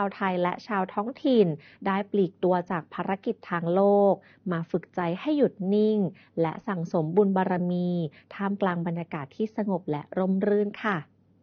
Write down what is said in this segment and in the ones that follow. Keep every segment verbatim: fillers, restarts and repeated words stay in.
าวไทยและชาวท้องถิ่นได้ปลีกตัวจากภารกิจทางโลกมาฝึกใจให้หยุดนิ่งและสั่งสมบุญบารมีท่ามกลางบรรยากาศที่สงบและร่มรื่นค่ะ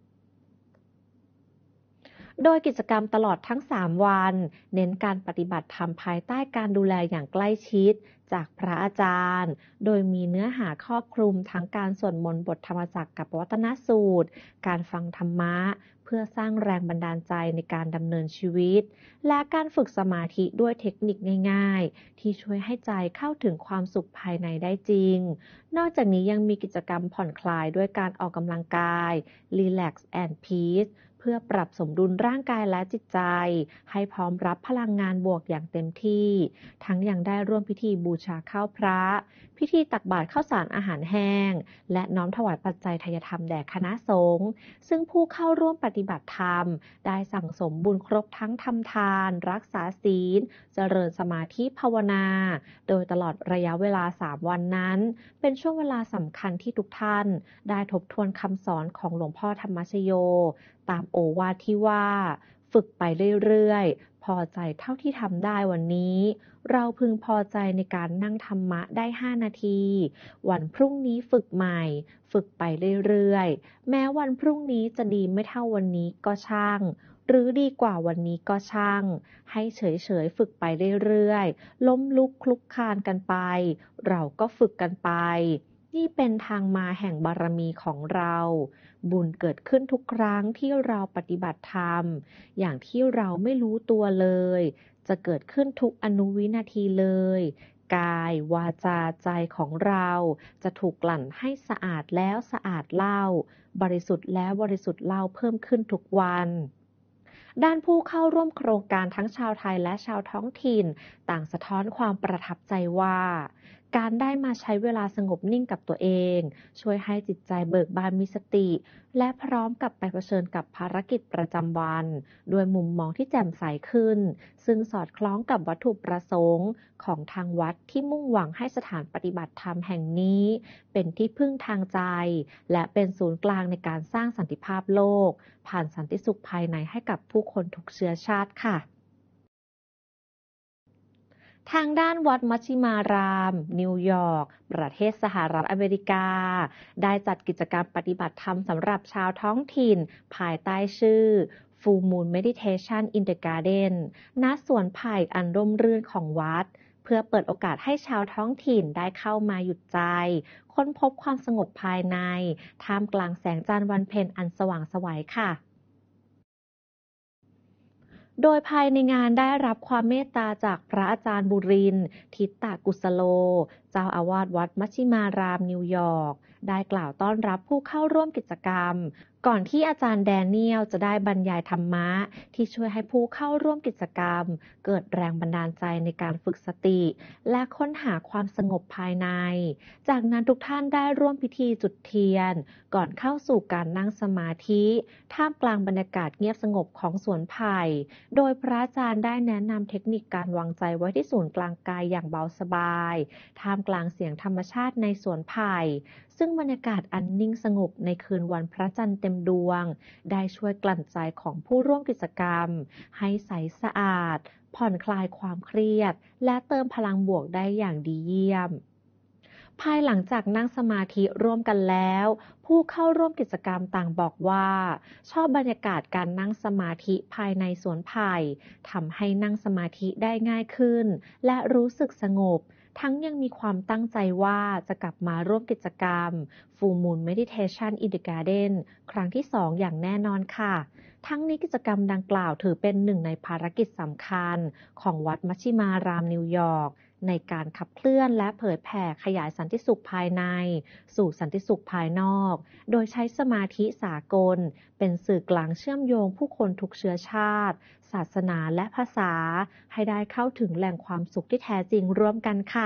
โดยกิจกรรมตลอดทั้งสามวันเน้นการปฏิบัติธรรมภายใต้การดูแลอย่างใกล้ชิดจากพระอาจารย์โดยมีเนื้อหาครอบคลุมทั้งการสวดมนต์บทธรรมจักรกับวัฒนสูตรการฟังธรรมะเพื่อสร้างแรงบันดาลใจในการดำเนินชีวิตและการฝึกสมาธิด้วยเทคนิคง่ายๆที่ช่วยให้ใจเข้าถึงความสุขภายในได้จริงนอกจากนี้ยังมีกิจกรรมผ่อนคลายด้วยการออกกำลังกาย Relax and Peaceเพื่อปรับสมดุลร่างกายและจิตใจให้พร้อมรับพลังงานบวกอย่างเต็มที่ทั้งยังได้ร่วมพิธีบูชาข้าวพระพิธีตักบาตรข้าวสารอาหารแห้งและน้อมถวายปัจจัยทายธรรมแด่คณะสงฆ์ซึ่งผู้เข้าร่วมปฏิบัติธรรมได้สั่งสมบุญครบทั้งทำทานรักษาศีลเจริญสมาธิภาวนาโดยตลอดระยะเวลาสามวันนั้นเป็นช่วงเวลาสำคัญที่ทุกท่านได้ทบทวนคำสอนของหลวงพ่อธรรมชโยตามโอวาทที่ว่าฝึกไปเรื่อยๆพอใจเท่าที่ทำได้วันนี้เราพึงพอใจในการนั่งธรรมะได้ห้านาทีวันพรุ่งนี้ฝึกใหม่ฝึกไปเรื่อยๆแม้วันพรุ่งนี้จะดีไม่เท่าวันนี้ก็ช่างหรือดีกว่าวันนี้ก็ช่างให้เฉยๆฝึกไปเรื่อยๆล้มลุกคลุกคลานกันไปเราก็ฝึกกันไปนี่เป็นทางมาแห่งบารมีของเราบุญเกิดขึ้นทุกครั้งที่เราปฏิบัติธรรมอย่างที่เราไม่รู้ตัวเลยจะเกิดขึ้นทุกอนุวินาทีเลยกายวาจาใจของเราจะถูกกลั่นให้สะอาดแล้วสะอาดเล่าบริสุทธิ์แล้วบริสุทธิ์เล่าเพิ่มขึ้นทุกวันด้านผู้เข้าร่วมโครงการทั้งชาวไทยและชาวท้องถิ่นต่างสะท้อนความประทับใจว่าการได้มาใช้เวลาสงบนิ่งกับตัวเองช่วยให้จิตใจเบิกบานมีสติและพร้อมกับไปเผชิญกับภารกิจประจำวันด้วยมุมมองที่แจ่มใสขึ้นซึ่งสอดคล้องกับวัตถุประสงค์ของทางวัดที่มุ่งหวังให้สถานปฏิบัติธรรมแห่งนี้เป็นที่พึ่งทางใจและเป็นศูนย์กลางในการสร้างสันติภาพโลกผ่านสันติสุขภายในให้กับผู้คนทุกเชื้อชาติค่ะทางด้านวัดมัชชิมารามนิวยอร์กประเทศสหรัฐอเมริกาได้จัดกิจกรรมปฏิบัติธรรมสำหรับชาวท้องถิ่นภายใต้ชื่อ Full Moon Meditation in the Garden ณ สวนไผ่อันร่มรื่นของวัดเพื่อเปิดโอกาสให้ชาวท้องถิ่นได้เข้ามาหยุดใจค้นพบความสงบภายในท่ามกลางแสงจันทร์วันเพ็ญอันสว่างไสวค่ะโดยภายในงานได้รับความเมตตาจากพระอาจารย์บุรินทร์ทิตตกุสโลเจ้าอาวาสวัดมัชชิมารามนิวยอร์กได้กล่าวต้อนรับผู้เข้าร่วมกิจกรรมก่อนที่อาจารย์แดเนียลจะได้บรรยายธรรมะที่ช่วยให้ผู้เข้าร่วมกิจกรรมเกิดแรงบันดาลใจในการฝึกสติและค้นหาความสงบภายในจากนั้นทุกท่านได้ร่วมพิธีจุดเทียนก่อนเข้าสู่การนั่งสมาธิท่ามกลางบรรยากาศเงียบสงบของสวนไผ่โดยพระอาจารย์ได้แนะนำเทคนิคการวางใจไว้ที่ศูนย์กลางกายอย่างเบาสบายท่ามกลางเสียงธรรมชาติในสวนไผ่ซึ่งบรรยากาศอันนิ่งสงบในคืนวันพระจันทร์เต็มดวงได้ช่วยกลั่นใจของผู้ร่วมกิจกรรมให้ใสสะอาดผ่อนคลายความเครียดและเติมพลังบวกได้อย่างดีเยี่ยมภายหลังจากนั่งสมาธิร่วมกันแล้วผู้เข้าร่วมกิจกรรมต่างบอกว่าชอบบรรยากาศการนั่งสมาธิภายในสวนไผ่ทำให้นั่งสมาธิได้ง่ายขึ้นและรู้สึกสงบทั้งยังมีความตั้งใจว่าจะกลับมาร่วมกิจกรรม Full Moon Meditation in the Garden ครั้งที่สองอย่างแน่นอนค่ะทั้งนี้กิจกรรมดังกล่าวถือเป็นหนึ่งในภารกิจสำคัญของวัดมัชชิมารามนิวยอร์กในการขับเคลื่อนและเผยแผ่ขยายสันติสุขภายในสู่สันติสุขภายนอกโดยใช้สมาธิสากลเป็นสื่อกลางเชื่อมโยงผู้คนทุกเชื้อชาติศาสนาและภาษาให้ได้เข้าถึงแหล่งความสุขที่แท้จริงร่วมกันค่ะ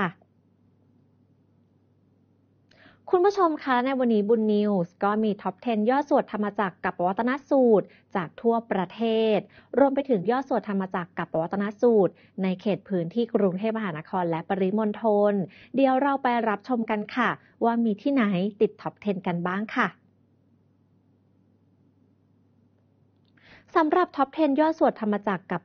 คุณผู้ชมคะในวันนี้บุญนิวส์ก็มีท็อปสิบย่อสวดธรรมจักรกับปวัตนสูตรจากทั่วประเทศรวมไปถึงย่อสวดธรรมจักรกับปวัตนสูตรในเขตพื้นที่กรุงเทพมหานครและปริมณฑลเดี๋ยวเราไปรับชมกันค่ะว่ามีที่ไหนติดท็อปสิบกันบ้างค่ะสำหรับท็อปสิบย่อสวดธรรมจักรกับ